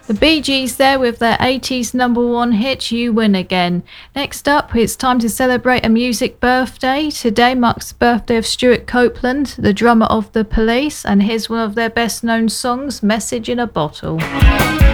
The Bee Gees there with their 80s number one hit, You Win Again. Next up, it's time to celebrate a music birthday. Today marks the birthday of Stuart Copeland, the drummer of The Police, and here's one of their best known songs, Message in a Bottle.